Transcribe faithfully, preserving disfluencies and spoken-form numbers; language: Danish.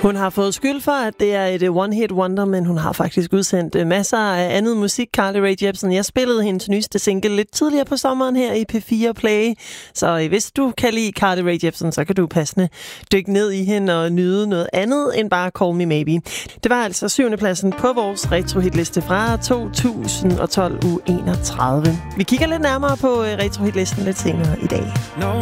Hun har fået skyld for, at det er et one-hit wonder, men hun har faktisk udsendt masser af andet musik, Carly Rae Jepsen. Jeg spillede hendes nyeste single lidt tidligere på sommeren her i P fire Play. Så hvis du kan lide Carly Rae Jepsen, så kan du passende dykke ned i hende og nyde noget andet end bare Call Me Maybe. Det var altså syvende pladsen på vores retrohitliste fra to tusind og tolv uge enogtredive. Vi kigger lidt nærmere på retrohitlisten lidt senere i dag. No